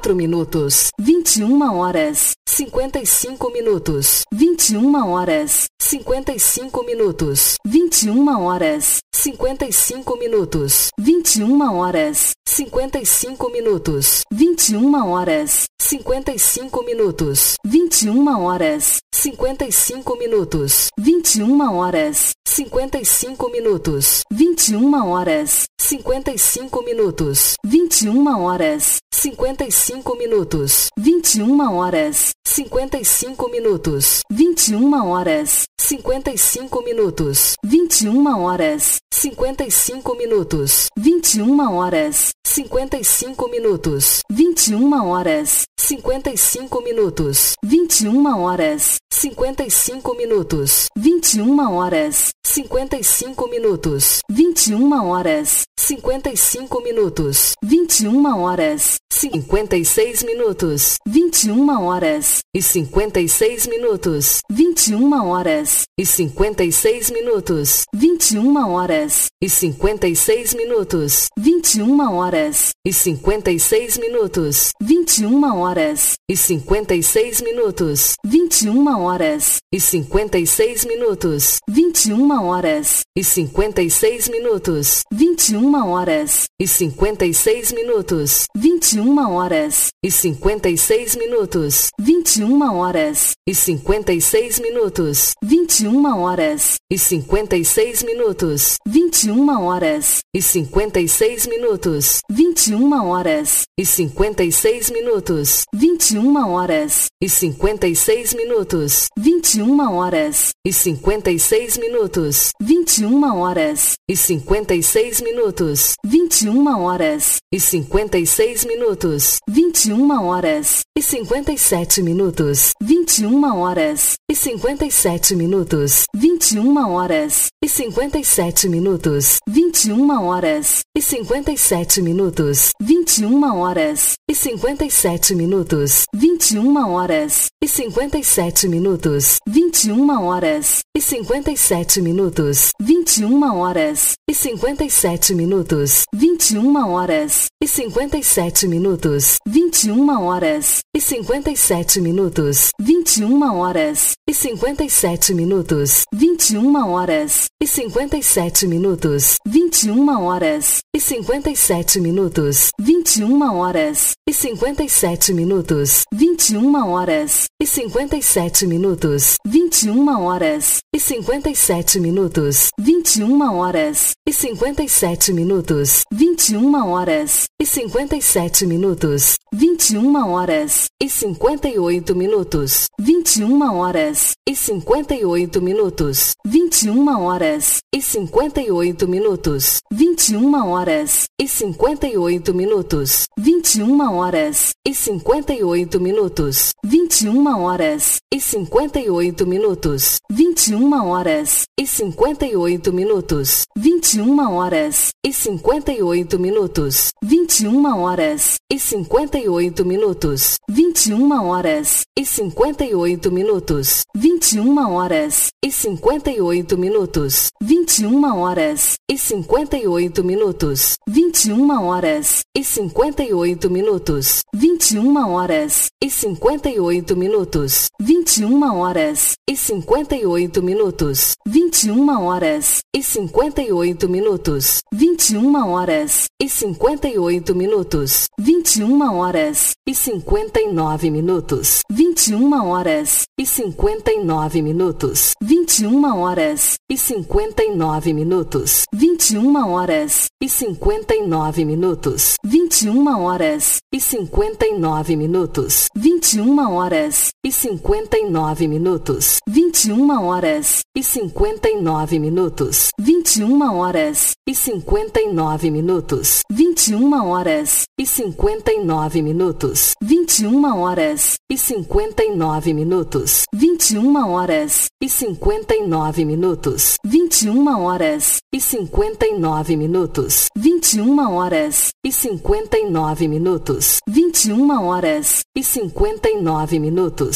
4 minutos, 21 horas, 55 minutos, 21 horas, 55 minutos, 21 horas, 55 minutos, 21 horas, 55 minutos, 21 horas, 55 minutos, 21 horas, 55 minutos, 21 horas, 55 minutos, 21 horas, 55 minutos, 21 horas, 55 minutos, 21 horas, 55 minutos, 21 horas, 55 minutos, 21 horas, 55 minutos, 21 horas, 55 minutos, 21 horas, 55 minutos, 21 horas, 55 minutos, 21 horas, 55 minutos, 21 horas, 55 minutos, 21 horas, 56 minutos, 21 horas, e 56 minutos, 21 horas, e 56 minutos, 21 horas, e 56 minutos, 21 horas, e 56 minutos, 21 horas, e 56 minutos, 21 horas, e 56 minutos, 21 horas, e 56 minutos, 21 horas, e 56 minutos, 21 horas, e 56 minutos, 21 horas, e 56 minutos, 21 horas, e 56 minutos, 21 horas, e 56 minutos, 21 horas, e 56 minutos, 21 horas, e 56 minutos, 21 horas, e 56 minutos, 21 horas, e 56 minutos, 21 horas, e 56 minutos, 21 horas, e 57 minutos, 21 horas, e 57 minutos, 21 horas, e 57 minutos, 21 horas, e 57 minutos, 21 horas, e 57 minutos, 21 horas, e 57 minutos, 21 horas, e 57 minutos, 21 horas, e 57 minutos, 21 horas, e 57 minutos, 21 horas, e 57 minutos, 21 horas, e 57 minutos, 21 horas, e 57 minutos, 21 horas, e 57 minutos, 21 horas, e 57 minutos, 21 horas, e 57 minutos, 21 horas, e 57 minutos, 21 horas, e 57 minutos, 21 horas, e 57 minutos, 21 horas, e 58 minutos, 21 horas, e 58 minutos, 21 horas, e 58 minutos, 21 horas, e 58 minutos, 21 horas, e 58 minutos, 21 horas, e 58 minutos, 21 horas, e 58 minutos, 21 horas, e 58 minutos, 21 horas, e 58 minutos, 21 horas, e 58 minutos, 21 horas, e 58 minutos, 21 horas, e 58 minutos, 21 horas, e 58 minutos, 21 horas, e 58 minutos, 21 horas, e 58 minutos, 21 horas, e 58 minutos, 21 horas, e 58 minutos, 21 horas, e 59 minutos, 21 horas, e 59 minutos, 21 horas, e 59 minutos, 21 horas, e 59 minutos, 21 horas, e 59 minutos, 21 horas, e 59 minutos, 21 horas, e 59 minutos, 21 horas, e 59 minutos, 21 horas, e 59 minutos, 21 horas, e 59 minutos, 21 horas, e 59 minutos, 21 horas, e 59 minutos, 21 horas, e 59 minutos, 21 horas, e 59 minutos,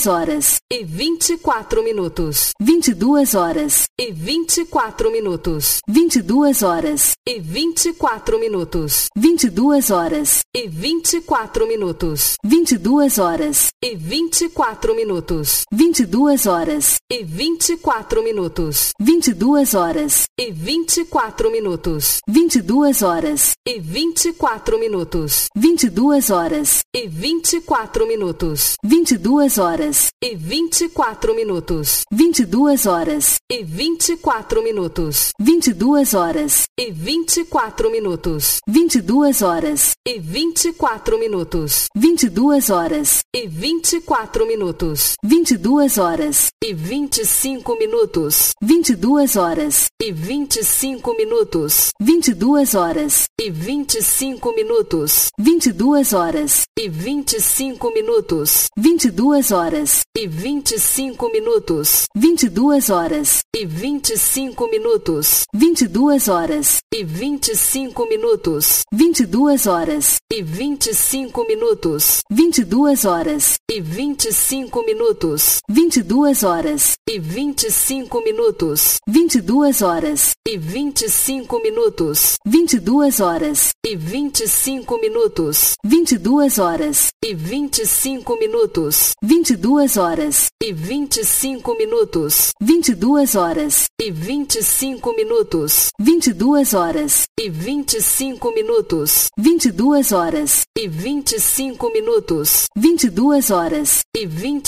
22 horas e 24 minutos. 22 horas E 24 minutos. 22 horas E 24 minutos. 22 horas E 24 minutos. 22 horas E 24 minutos. 22 horas E 24 minutos. 22 horas E 24 minutos. 22 horas E 24 minutos. 22 horas E 24 minutos. 22 horas E 24 minutos. 22 horas E 24 minutos. 22 horas E 24 minutos. 22 horas E 24 minutos. 22 horas E 24 minutos. 22 horas E 25 minutos. 22 horas E 25 minutos. 22 horas E 25 minutos. 22 horas E 25 minutos. 22 horas E 25 minutos. 22 horas E 25 minutos. 22 horas E 25 minutos. 22 horas E 25 minutos. 22 horas E 25 minutos. 22 horas E 25 minutos. 22 horas E 25 minutos. 22 horas E 25 minutos. 22 horas E 25 minutos. 22 horas E 25 minutos. 22 horas E 25 minutos. 22 horas E 25 minutos. 22 horas E 25 minutos. 22 horas E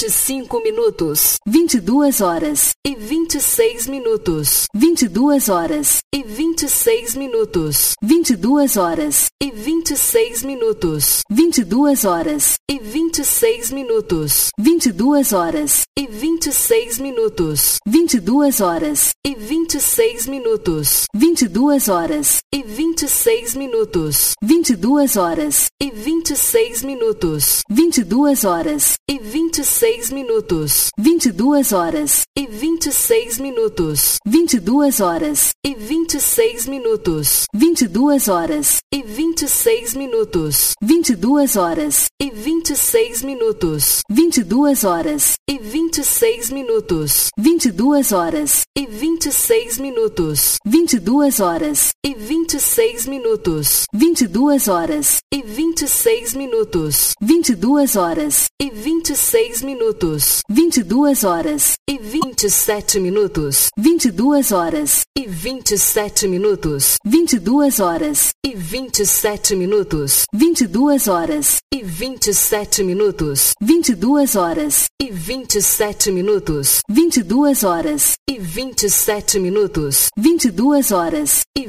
25 minutos. 22 horas E 26 minutos. 22 horas E 26 minutos. 22 horas E 26 minutos. 22 horas E 26 minutos. 22 horas E 26 minutos. 22 horas E 26 minutos. 22 horas E 26 minutos. 22 horas E 26 minutos. 22 horas E 26 minutos. 22 horas E 26 minutos. 22 horas E 26 minutos. 22 horas E 26 minutos. 22 horas E 26 minutos. 22 horas E 26 minutos. 22 horas E 26 minutos. 22 horas E 26 minutos. 22 horas E 26 minutos. 22 horas E 26 minutos. 22 horas E 27 minutos. 22 horas E 27 minutos. 22 horas E 27 minutos. 22 horas E 27 minutos. 22 horas E 27 minutos. 22 horas E 27 minutos. 22 horas E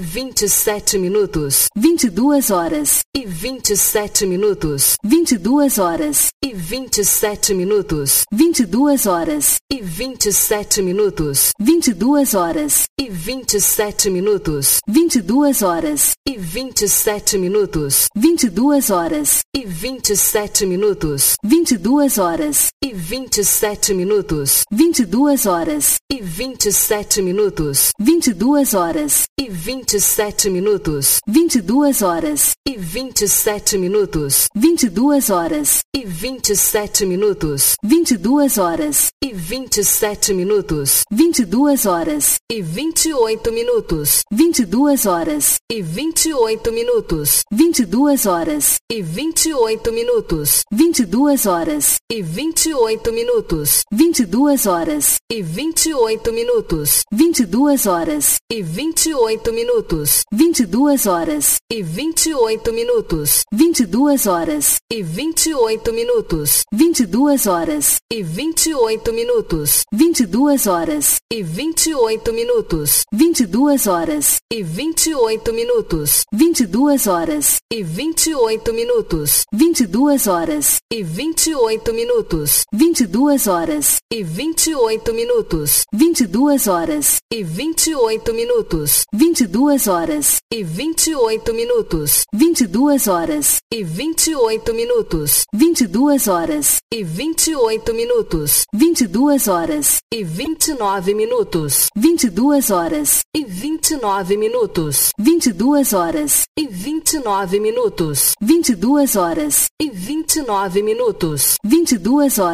27 minutos. 22 horas E 27 minutos. 22 horas E 27 minutos. 22 horas E 27 minutos. 22 horas E 27 minutos. 22 horas E 27 minutos. 22 horas E 27 minutos. 22 horas E 27 minutos. 22 horas E 27 minutos. 22 horas E 27 minutos. 22 horas E 27 minutos. 22 horas E 27 minutos. 22 horas E 27 minutos. 22 horas E 28 minutos. 22 horas E 28 minutos. 22 horas E 28 minutos. 22 horas E 28 minutos. 22 horas E 28 minutos. 22 horas E 28 minutos. 22 horas E 28 minutos. 22 horas E 28 minutos. 22 horas E 28 minutos. 22 horas E 28 minutos. 22 horas E 28 minutos. 22 horas E 28 minutos. 22 horas E 28 minutos. 22 horas E 28 minutos. 22 horas E 28 minutos. 22 horas E 28 minutos. 22 horas E 28 minutos. 22 horas E 28 minutos. 22 horas E 29 minutos. 22 horas E 29 minutos. 22 horas E 29 minutos. 22 horas E 29 minutos. 22 horas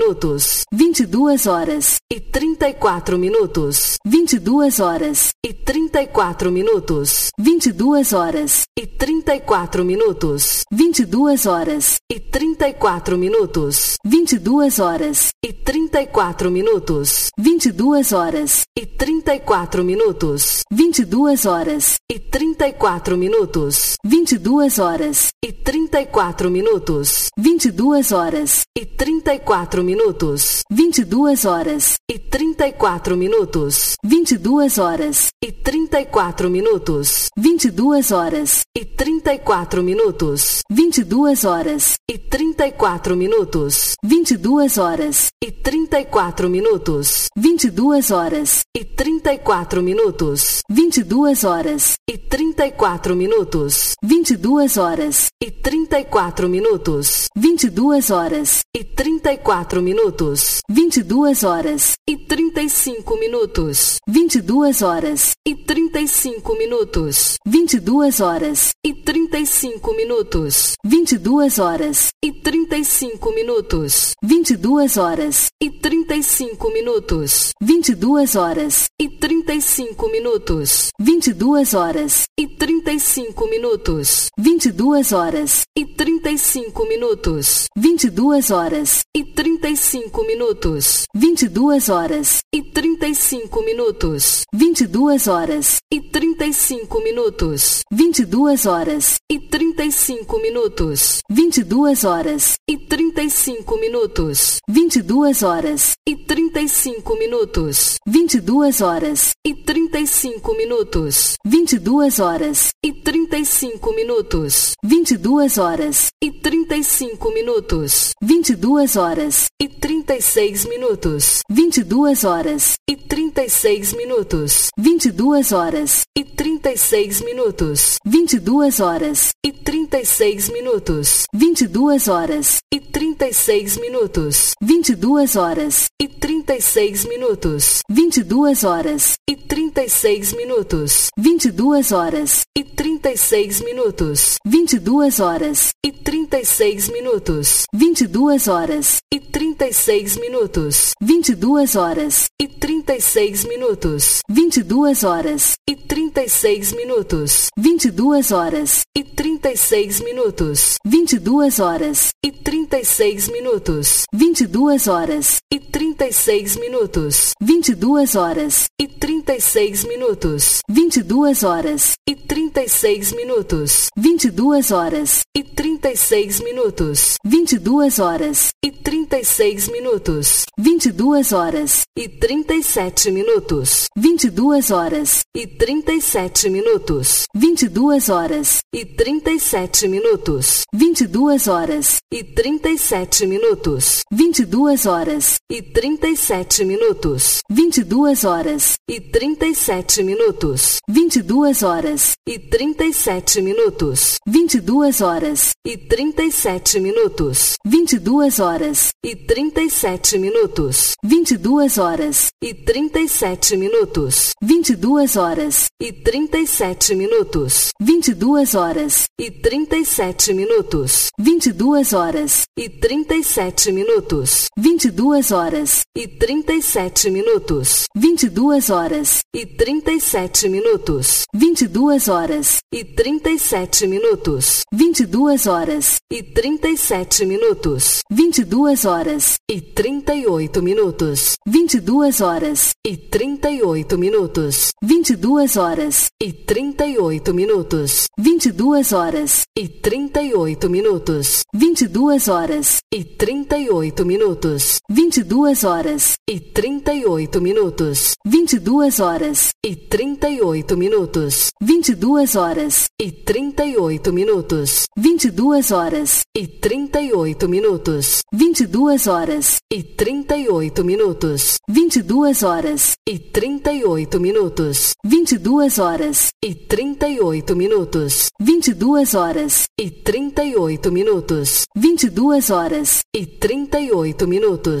minutos. 22 horas e 34 minutos. 22 horas e 34 minutos. 22 horas e 34 minutos. 22 horas e 34 minutos. 22 horas e 34 minutos. 22 horas e 34 minutos. 22 horas e 34 minutos. 22 horas e 34 minutos. 22 horas e 34 minutos. 22 horas e 34 minutos. 22 horas e 34 minutos. 22 horas e 34 minutos. 22 horas e 34 minutos. 22 horas e 34 minutos. 22 horas e 34 minutos. 22 horas e 34 minutos. 22 horas e 34 minutos. 22 horas e 34 minutos. 22 horas e 35 minutos. 22 horas e 35 minutos. 22 horas e 35 minutos. 22 horas e 35 minutos. 22 horas e 35 minutos. 22 horas e 35 minutos. 22 horas e 35 minutos. 22 horas e 35 minutos. 22 horas e 35 minutos. 22 horas e 35 minutos. 22 horas e 35 minutos. 22 horas e 35 minutos. 22 horas e 35 minutos. 22 horas e 35 minutos. 22 horas e 35 minutos. 22 horas e 35 minutos. 22 horas e 35 minutos. 22 horas e 36 minutos. 22 horas e 36 minutos. 22 horas e 36 minutos. 22 horas e 36 minutos. 22 horas e 36 minutos. 22 horas e 36 minutos. 22 horas e 36 minutos. 22 horas e 36 minutos. 22 horas e 36 minutos. 22 horas e 36 minutos. 22 horas e 36 minutos. 22 horas e 36 minutos. 22 horas e 36 minutos. 22 horas e 36 minutos. 22 horas e 36 minutos. 22 horas e 36 minutos. 22 horas e 36 minutos. 22 horas e 36 minutos. 22 horas e 36 minutos. 22 horas e 37 minutos. 22 horas e 37 minutos. 22 horas e 37 minutos. 22 horas e 37 minutos. 22 horas e 37 minutos. 22 horas e 37 minutos. 22 horas e 37 minutos. 22 horas e 37 minutos. 22 horas e 37 minutos. 22 horas e 37 minutos. 22 horas e 37 minutos. 22 horas e 37 minutos. 22 horas e 37 minutos. 22 horas e 37 minutos. 22 horas e 37 minutos. 22 horas e 37 minutos. 22 horas e 37 minutos. 22 horas e 38 minutos. 22 horas e 38 minutos. 22 horas e 38 minutos. 22 horas e 38 minutos. 22 horas e 38 minutos. 22 horas e 38 minutos. 22 horas e 38 minutos. 22 horas e 38 minutos. 22 horas e 38 minutos. 22 horas e 38 minutos. 22 horas e 38 minutos. 22 horas e 38 minutos. 22 horas e 38 minutos. 22 horas e 38 minutos.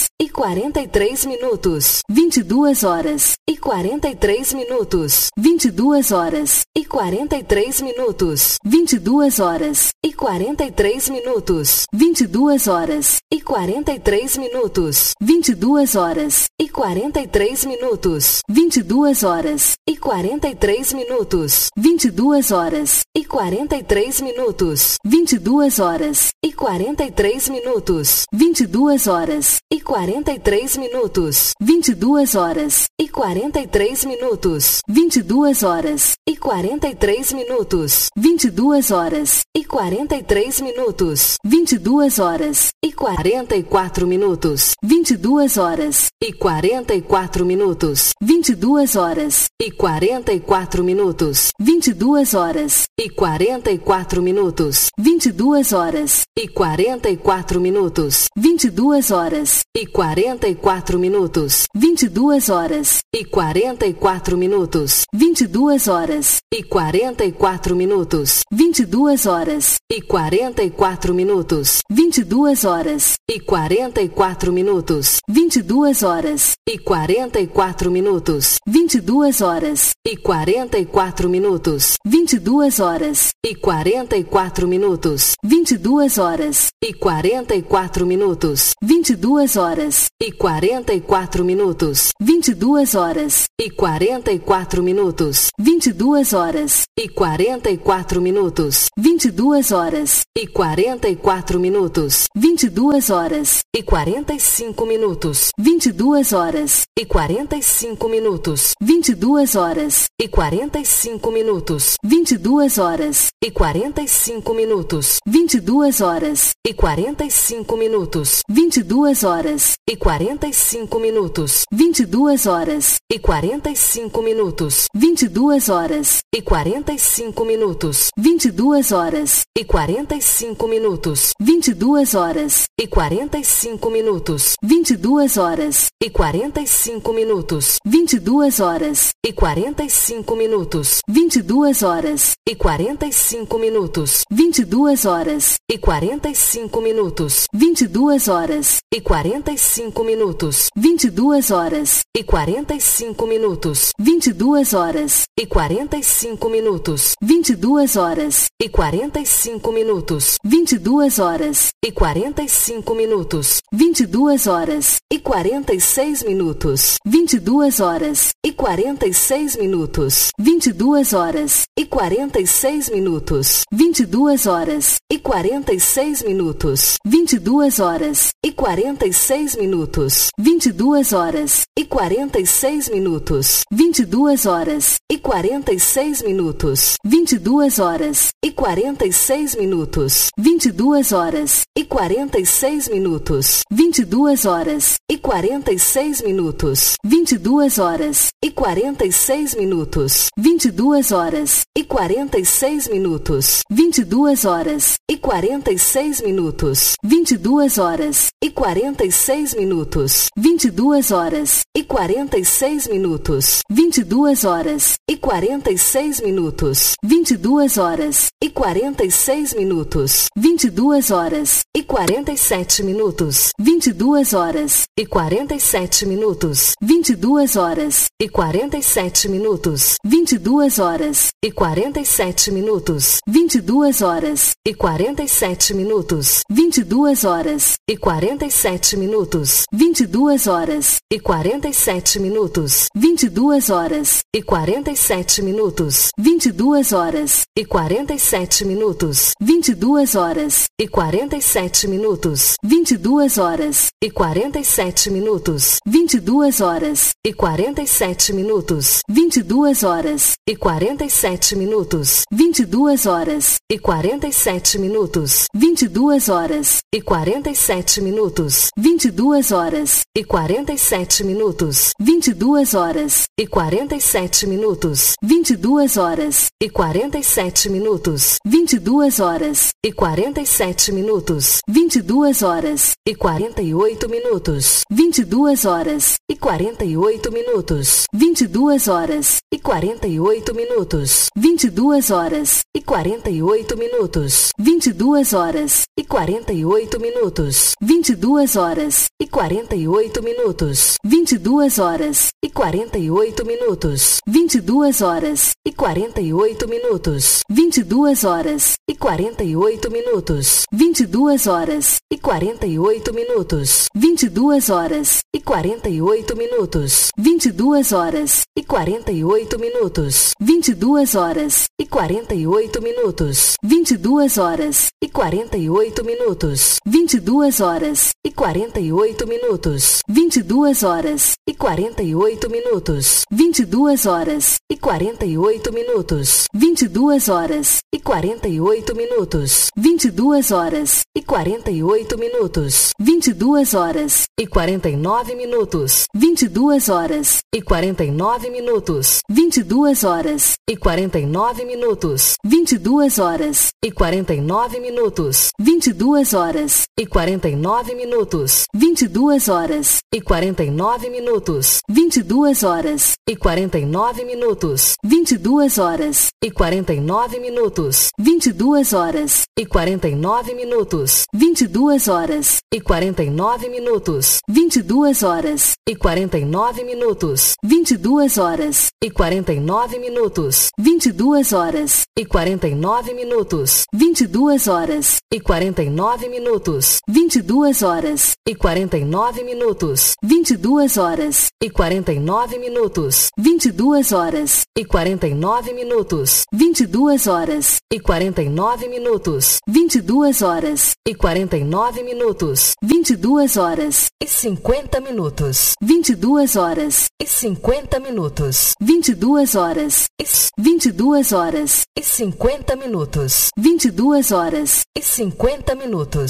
horas e 43 minutos. 22 horas E 43 minutos. 22 horas E 43 minutos. 22 horas E 43 minutos. 22 horas E 43 minutos. 22 horas E 43 minutos. 22 horas E 43 minutos. 22 horas E 43 minutos. 22 horas E 43 minutos. 22 horas E 43 minutos. 22 horas E 43 minutos. 22 horas E 43 minutos. 22 horas E 43 minutos. 22 horas E 44 minutos. 22 horas E 44 minutos. 22 horas E 44 minutos. 22 horas E 44 minutos. 22 horas E 44 minutos. 22 horas E 44 minutos. 22 horas E 44 minutos. 22 horas E 44 minutos. 22 horas E 44 minutos. 22 horas E 44 minutos. 22 horas E 44 minutos. 22 horas E 44 minutos. 22 horas E 44 minutos. 22 horas E 44 minutos. 22 horas E 44 minutos. 22 horas E 44 minutos. 22 horas E 44 minutos. 22 horas E 44 minutos. 22 horas E 45 minutos. 22 horas E 45 minutos. 22 horas E 45 minutos. 22 horas E 45 minutos. 22 horas E 45 minutos. 22 horas E 45 minutos. 22 horas E 45 minutos. 22 horas E 45 minutos. 22 horas E 45 minutos. 22 horas E 45 minutos. 22 horas E 45 minutos. 22 horas E 45 minutos. 22 horas E 45 minutos. 22 horas E 45 minutos. 22 horas E 45 minutos. 22 horas E 45 minutos. 22 horas E 45 minutos. 22 horas E 45 minutos. 22 horas E 45 minutos. 22 horas E 46 minutos. 22 horas E 46 minutos. 22 horas E 46 minutos. 22 horas E 46 minutos. 22 horas E 46 minutos. 22 horas E 46 minutos. 22 horas E 46 minutos. 22 horas E 46 minutos. 22 horas E 46 minutos. 22 horas E 46 minutos. 22 horas E 46 minutos. 22 horas E 46 minutos. 22 horas E 46 minutos. 22 horas E 46 minutos. 22 horas E 46 minutos. 22 horas E 46 minutos. 22 horas E 46 minutos. 22 horas E 47 minutos. 22 horas E 47 minutos. 22 horas E 47 minutos. 22 horas E 47 minutos. 22 horas E 47 minutos. 22 horas E 47 minutos. 22 horas E 47 minutos. 22 horas E 47 minutos. 22 horas E 47 minutos. 22 horas E 47 minutos. 22 horas E 47 minutos. 22 horas E 47 minutos. 22 horas E 47 minutos. 22 horas E 47 minutos. 22 horas E 47 minutos. 22 horas E 47 minutos. 22 horas E 47 minutos. 22 horas E 47 minutos. 22 horas E 47 minutos. 22 horas E 48 minutos. 22 horas E 48 minutos. 22 horas E 48 minutos. 22 horas E 48 minutos. 22 horas E 48 minutos. 22 22 horas e 48 minutos. 22 horas e 48 minutos. 22 horas e 48 minutos. 22 horas e 48 minutos. 22 horas e 48 minutos. 22 horas e 48 minutos. 22 horas e 48 minutos. 22 horas e 48 minutos. 22 horas e 48 minutos. 22 horas e 48 minutos. 22 horas e 48 minutos. 22 horas e 48 minutos. 22 horas e 48 minutos. 22 horas e 48 minutos. 22 horas e 49 minutos. 22 horas e 49 minutos. 22 horas e 49 minutos. 22 horas e 49 minutos. 22 horas e 49 minutos. 22 horas e 49 minutos. 22 horas e 49 minutos. 22 horas e 49 minutos. 22 horas e 49 minutos. 22 horas e 49 minutos. 22 horas e 49 minutos. 22 horas e 49 minutos. 22 horas e 49 minutos. 22 horas e 49 minutos. 22 horas e 49 minutos. 22 horas e 49 minutos. 22 horas e 49 minutos. 22 horas e 49 minutos. 22 horas e 49 minutos. 22 horas e 50 minutos. 22 horas e 50 minutos. 22 horas e 22 horas e 50 minutos. 22 horas e 50 minutos.